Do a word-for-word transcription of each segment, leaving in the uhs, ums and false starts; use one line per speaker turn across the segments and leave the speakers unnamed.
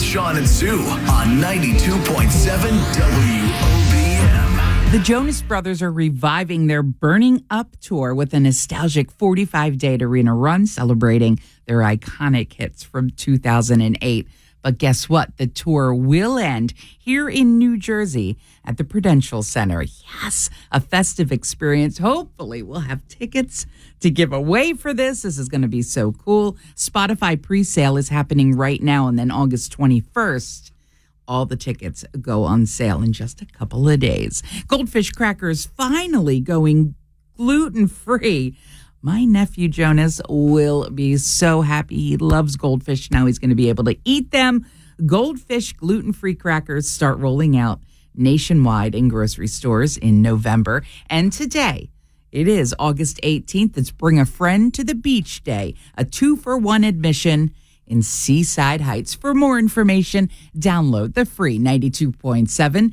Sean and Sue on ninety-two point seven W O B M.
The Jonas Brothers are reviving their Burning Up tour with a nostalgic forty-five day arena run celebrating their iconic hits from two thousand eight. But guess what? The tour will end here in New Jersey at the Prudential Center. Yes, a festive experience. Hopefully we'll have tickets to give away for this. This is going to be so cool. Spotify pre-sale is happening right now, and then August twenty-first, all the tickets go on sale in just a couple of days. Goldfish crackers finally going gluten-free. My nephew Jonas will be so happy. He loves goldfish. Now he's going to be able to eat them. Goldfish gluten-free crackers start rolling out nationwide in grocery stores in November. And today, it is August eighteenth. It's Bring a Friend to the Beach Day, a two-for-one admission in Seaside Heights. For more information, download the free ninety-two point seven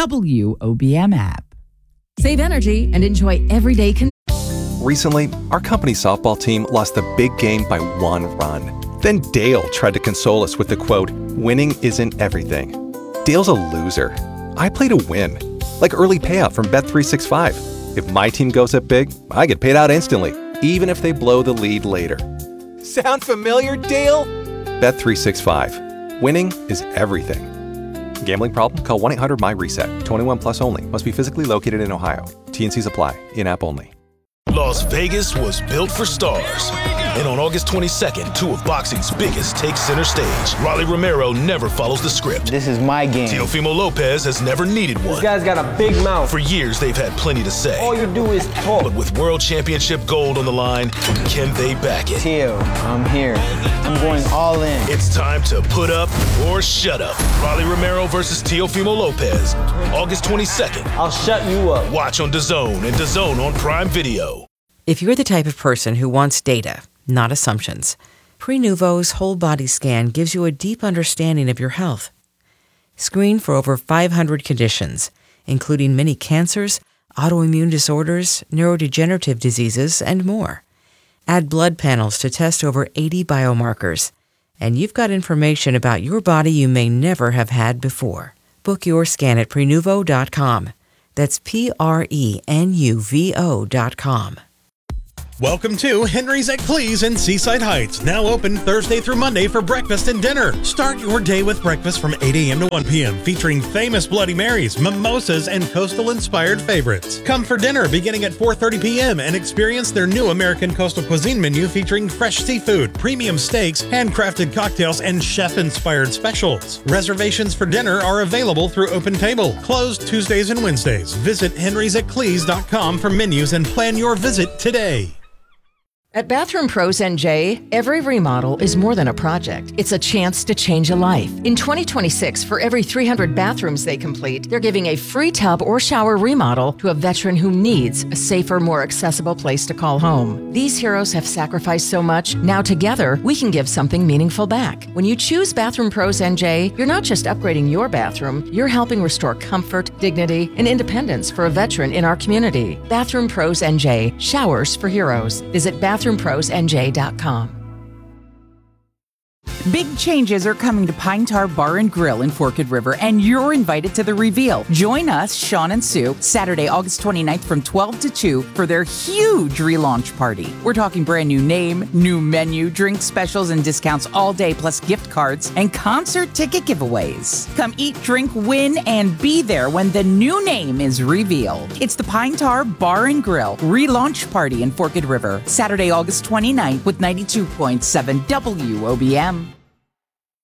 W O B M app.
Save energy and enjoy everyday con-
Recently, our company softball team lost the big game by one run. Then Dale tried to console us with the quote, "Winning isn't everything." Dale's a loser. I play to win. Like early payout from Bet three sixty-five. If my team goes up big, I get paid out instantly, even if they blow the lead later. Sound familiar, Dale? Bet three sixty-five. Winning is everything. Gambling problem? Call one eight hundred M Y reset. twenty-one plus only. Must be physically located in Ohio. T N Cs apply. In-app only.
Las Vegas was built for stars. And on August twenty-second, two of boxing's biggest take center stage. Rolly Romero never follows the script.
This is my game.
Teofimo Lopez has never needed one.
This guy's got a big mouth.
For years, they've had plenty to say.
All you do is talk.
But with World Championship gold on the line, can they back it?
Teo, I'm here. I'm going all in.
It's time to put up or shut up. Rolly Romero versus Teofimo Lopez. August twenty-second.
I'll shut you up.
Watch on DAZN and DAZN on Prime Video.
If you're the type of person who wants data, not assumptions, Prenuvo's whole body scan gives you a deep understanding of your health. Screen for over five hundred conditions, including many cancers, autoimmune disorders, neurodegenerative diseases, and more. Add blood panels to test over eighty biomarkers, and you've got information about your body you may never have had before. Book your scan at Prenuvo dot com. That's P R E N U V O dot com.
Welcome to Henry's at Cleese in Seaside Heights, now open Thursday through Monday for breakfast and dinner. Start your day with breakfast from eight a.m. to one p.m. featuring famous Bloody Marys, mimosas, and coastal-inspired favorites. Come for dinner beginning at four thirty p.m. and experience their new American coastal cuisine menu featuring fresh seafood, premium steaks, handcrafted cocktails, and chef-inspired specials. Reservations for dinner are available through Open Table, closed Tuesdays and Wednesdays. Visit henrys at cleese dot com for menus and plan your visit today.
At Bathroom Pros N J, every remodel is more than a project. It's a chance to change a life. In twenty twenty-six, for every three hundred bathrooms they complete, they're giving a free tub or shower remodel to a veteran who needs a safer, more accessible place to call home. These heroes have sacrificed so much. Now together, we can give something meaningful back. When you choose Bathroom Pros N J, you're not just upgrading your bathroom, you're helping restore comfort, dignity, and independence for a veteran in our community. Bathroom Pros N J, showers for heroes. Visit bathroom pros n j dot com.
Big changes are coming to Pine Tar Bar and Grill in Forked River, and you're invited to the reveal. Join us, Sean and Sue, Saturday, August twenty-ninth from twelve to two for their huge relaunch party. We're talking brand new name, new menu, drink specials, and discounts all day, plus gift cards and concert ticket giveaways. Come eat, drink, win, and be there when the new name is revealed. It's the Pine Tar Bar and Grill relaunch party in Forked River, Saturday, August twenty-ninth with ninety-two point seven W O B M.